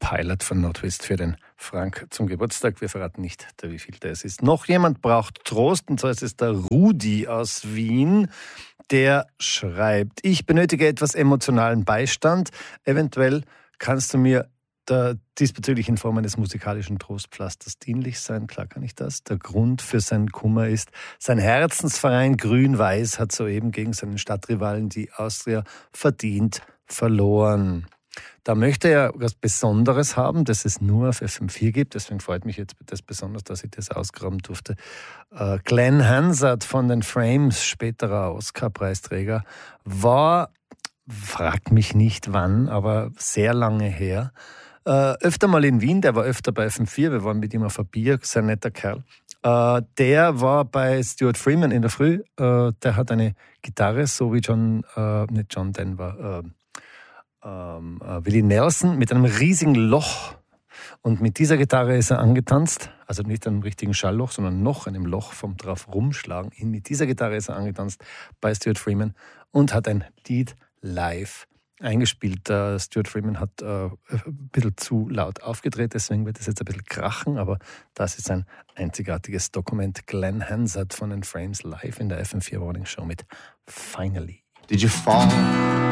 Pilot von No Twist für den Frank zum Geburtstag. Wir verraten nicht, wie viel es ist. Noch jemand braucht Trost, und zwar ist es der Rudi aus Wien, der schreibt: Ich benötige etwas emotionalen Beistand. Eventuell kannst du mir diesbezüglich in Form eines musikalischen Trostpflasters dienlich sein. Klar kann ich das. Der Grund für seinen Kummer ist, sein Herzensverein Grün-Weiß hat soeben gegen seinen Stadtrivalen, die Austria, verdient verloren. Da möchte er was Besonderes haben, das es nur auf FM4 gibt. Deswegen freut mich jetzt das besonders, dass ich das ausgraben durfte. Glenn Hansard von den Frames, späterer Oscar-Preisträger, war, frag mich nicht wann, aber sehr lange her, öfter mal in Wien. Der war öfter bei FM4. Wir waren mit ihm auf ein Bier, sehr netter Kerl. Der war bei Stuart Freeman in der Früh. Der hat eine Gitarre, so wie nicht John Denver, Willie Nelson, mit einem riesigen Loch. Und mit dieser Gitarre ist er angetanzt, also nicht einem richtigen Schallloch, sondern noch einem Loch vom drauf rumschlagen. Mit dieser Gitarre ist er angetanzt bei Stuart Freeman und hat ein Lied live eingespielt. Stuart Freeman hat ein bisschen zu laut aufgedreht, deswegen wird es jetzt ein bisschen krachen, aber das ist ein einzigartiges Dokument. Glenn Hansard von den Frames live in der FM4 Morning Show mit Finally. Did you fall